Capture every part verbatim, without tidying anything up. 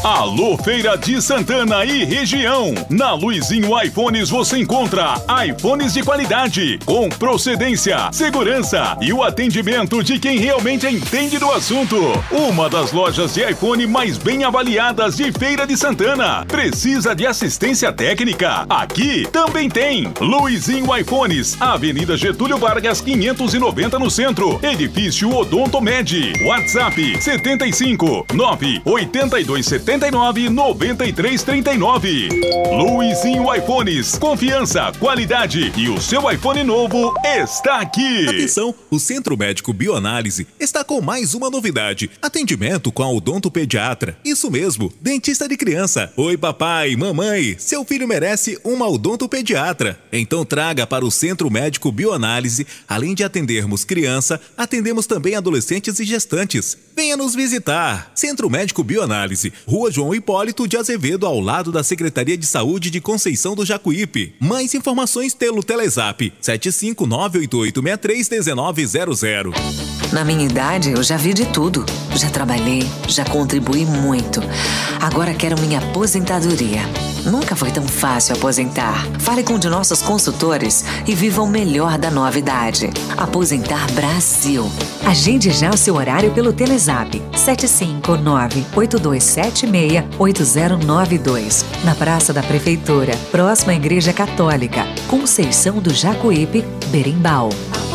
Alô Feira de Santana e região. Na Luizinho iPhones você encontra iPhones de qualidade, com procedência, segurança e o atendimento de quem realmente entende do assunto. Uma das lojas de iPhone mais bem avaliadas de Feira de Santana. Precisa de assistência técnica? Aqui também tem. Luizinho iPhones, Avenida Getúlio Vargas quinhentos e noventa no centro, edifício Odontomed. WhatsApp setenta e cinco, nove oito dois sete nove, nove três três nove. Luizinho iPhones, confiança, qualidade e o seu iPhone novo está aqui. Atenção, o Centro Médico Bioanálise está com mais uma novidade. Atendimento com a odontopediatra. Isso mesmo, dentista de criança. Oi papai, mamãe, seu filho merece uma odontopediatra. Então traga para o Centro Médico Bioanálise. Além de atendermos criança, atendemos também adolescentes e gestantes. Venha nos visitar. Centro Médico Bioanálise, Rua João Hipólito de Azevedo, ao lado da Secretaria de Saúde de Conceição do Jacuípe. Mais informações pelo Telezap sete cinco nove oito oito seis três um nove zero zero. Na minha idade, eu já vi de tudo. Já trabalhei, já contribuí muito. Agora quero minha aposentadoria. Nunca foi tão fácil aposentar. Fale com um de nossos consultores e viva o melhor da nova idade. Aposentar Brasil. Agende já o seu horário pelo Telezap sete cinco nove oito dois sete seis oito zero nove dois. Na Praça da Prefeitura, próxima à Igreja Católica, Conceição do Jacuípe, Berimbau.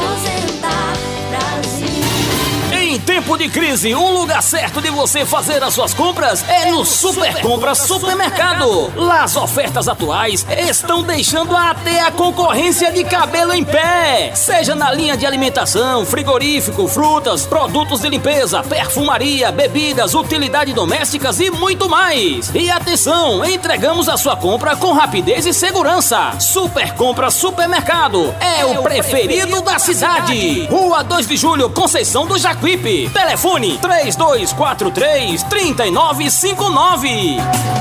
Em tempo de crise, o lugar certo de você fazer as suas compras é no Super Compras Supermercado. Lá as ofertas atuais estão deixando até a concorrência de cabelo em pé. Seja na linha de alimentação, frigorífico, frutas, produtos de limpeza, perfumaria, bebidas, utilidades domésticas e muito mais. E atenção, entregamos a sua compra com rapidez e segurança. Super Compras Supermercado é o preferido da cidade. Rua dois de Julho, Conceição do Jacuípe. Telefone três dois quatro três, três nove cinco nove.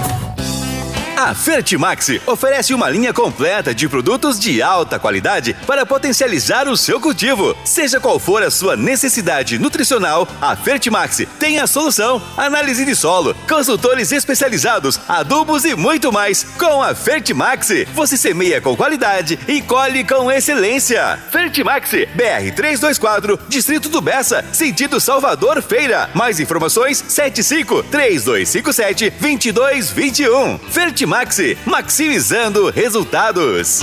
A Fertimax oferece uma linha completa de produtos de alta qualidade para potencializar o seu cultivo. Seja qual for a sua necessidade nutricional, a Fertimax tem a solução. Análise de solo, consultores especializados, adubos e muito mais. Com a Fertimax, você semeia com qualidade e colhe com excelência. Fertimax, B R trezentos e vinte e quatro, Distrito do Bessa, sentido Salvador Feira. Mais informações, sete cinco três dois cinco sete, dois dois dois um. Fertimax, maximizando resultados.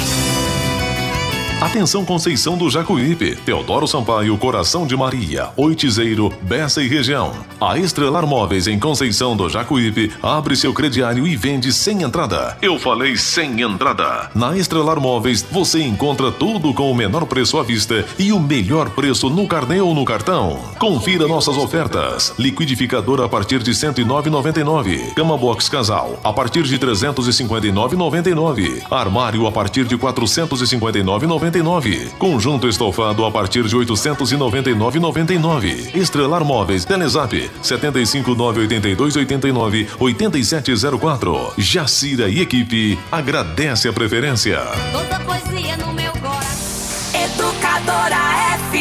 Atenção Conceição do Jacuípe, Teodoro Sampaio, Coração de Maria, Oitizeiro, Bessa e região. A Estrelar Móveis em Conceição do Jacuípe abre seu crediário e vende sem entrada. Eu falei sem entrada. Na Estrelar Móveis você encontra tudo com o menor preço à vista e o melhor preço no carnê ou no cartão. Confira nossas ofertas. Liquidificador a partir de cento e nove reais e noventa e nove centavos. Cama Box Casal a partir de trezentos e cinquenta e nove reais e noventa e nove centavos. Armário a partir de quatrocentos e cinquenta e nove reais e noventa e nove centavos. Conjunto estofado a partir de oitocentos e noventa e nove reais e noventa e nove centavos. Estrelar Móveis, Telezap sete cinco nove oito dois oito nove oito sete zero quatro. Jacira e equipe agradece a preferência. Toda poesia no meu coração. Educadora F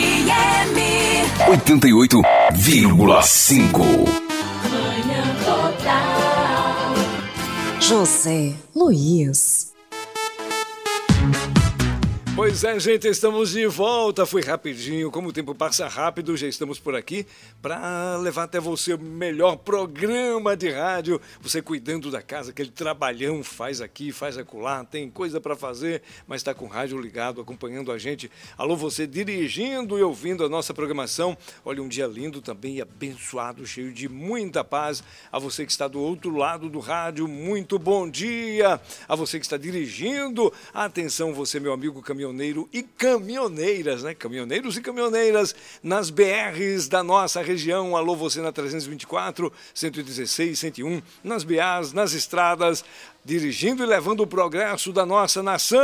M oitenta e oito vírgula cinco. Manhã Total. José Luiz. Pois é, gente, estamos de volta. Foi rapidinho, como o tempo passa rápido, já estamos por aqui para levar até você o melhor programa de rádio. Você cuidando da casa, aquele trabalhão faz aqui, faz acolá, tem coisa para fazer, mas está com o rádio ligado, acompanhando a gente. Alô, você dirigindo e ouvindo a nossa programação. Olha, um dia lindo também e abençoado, cheio de muita paz. A você que está do outro lado do rádio, muito bom dia. A você que está dirigindo, atenção, você, meu amigo caminhoneiro e caminhoneiras, né? Caminhoneiros e caminhoneiras nas B Rs da nossa região. Alô, você na trezentos e vinte e quatro, cento e dezesseis, cento e um, nas B As, nas estradas, dirigindo e levando o progresso da nossa nação.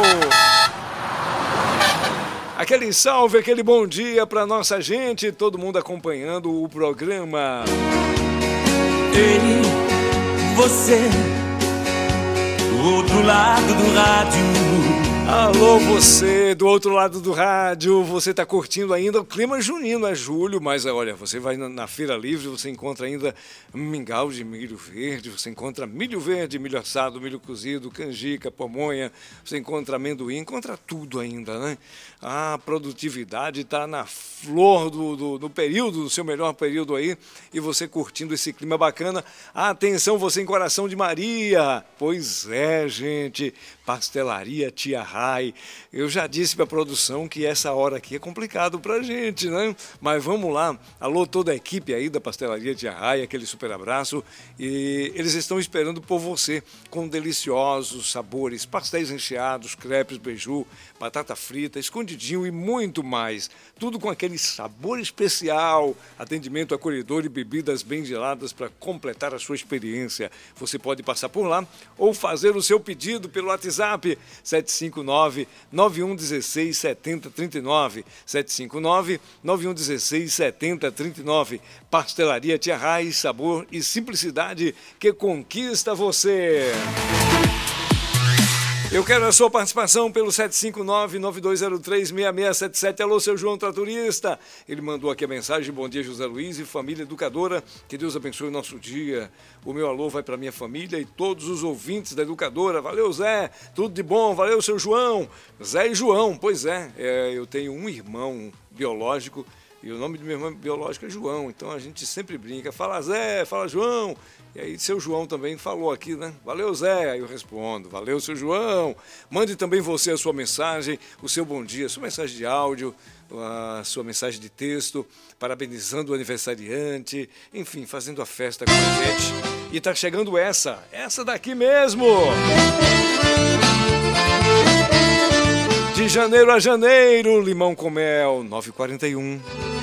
Aquele salve, aquele bom dia para nossa gente, todo mundo acompanhando o programa. Ei, você, do outro lado do rádio, Alô, você do outro lado do rádio, você está curtindo ainda o clima junino, é julho, mas olha, você vai na, na Feira Livre, você encontra ainda mingau de milho verde, você encontra milho verde, milho assado, milho cozido, canjica, pamonha, você encontra amendoim, encontra tudo ainda, né? A produtividade está na flor do, do, do período, do seu melhor período aí, e você curtindo esse clima bacana. Atenção, você em Coração de Maria, pois é, gente, Pastelaria Tia Rai. Eu já disse para a produção que essa hora aqui é complicado para a gente, né? Mas vamos lá. Alô, toda a equipe aí da Pastelaria Tia Rai, aquele super abraço. E eles estão esperando por você com deliciosos sabores, pastéis recheados, crepes, beiju, batata frita, escondidinho e muito mais. Tudo com aquele sabor especial, atendimento acolhedor e bebidas bem geladas para completar a sua experiência. Você pode passar por lá ou fazer o seu pedido pelo WhatsApp sete cinco nove, nove um um seis, sete zero três nove, sete cinco nove, nove um um seis, sete zero três nove. Pastelaria Tia Rai, sabor e simplicidade que conquista você. Eu quero a sua participação pelo sete cinco nove, nove dois zero três, seis seis sete sete. Alô, seu João Tratorista. Ele mandou aqui a mensagem: bom dia, José Luiz e família educadora. Que Deus abençoe o nosso dia. O meu alô vai para minha família e todos os ouvintes da educadora. Valeu, Zé. Tudo de bom. Valeu, seu João. Zé e João. Pois é, é eu tenho um irmão biológico e o nome do meu irmão biológico é João. Então a gente sempre brinca. Fala, Zé. Fala, João. E aí, seu João também falou aqui, né? Valeu, Zé. Aí eu respondo. Valeu, seu João. Mande também você a sua mensagem, o seu bom dia, a sua mensagem de áudio, a sua mensagem de texto, parabenizando o aniversariante, enfim, fazendo a festa com a gente. E tá chegando essa, essa daqui mesmo. De janeiro a janeiro, limão com mel, nove e quarenta e um.